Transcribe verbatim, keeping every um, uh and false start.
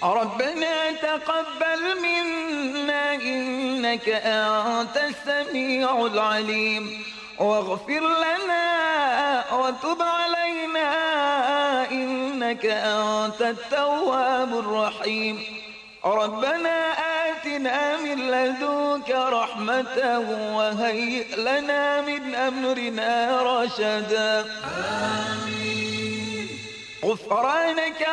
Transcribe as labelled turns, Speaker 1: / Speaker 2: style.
Speaker 1: ربنا تقبل منا إنك أنت السميع العليم واغفر لنا وتب علينا إنك أنت التواب الرحيم ربنا آتنا من لدنك رحمة وهيئ لنا من أمرنا رشدا آمين غفرانك